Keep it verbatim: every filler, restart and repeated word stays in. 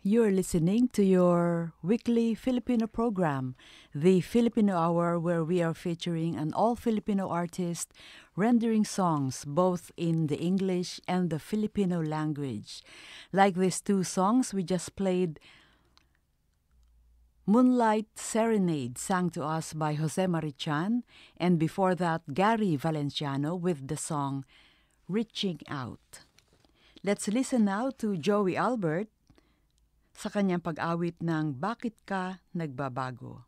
You're listening to your weekly Filipino program, the Filipino Hour, where we are featuring an all-Filipino artist rendering songs both in the English and the Filipino language. Like these two songs we just played, Moonlight Serenade, sang to us by Jose Marichan, and before that, Gary Valenciano with the song Reaching Out. Let's listen now to Joey Albert sa kanyang pag-awit ng Bakit Ka Nagbabago.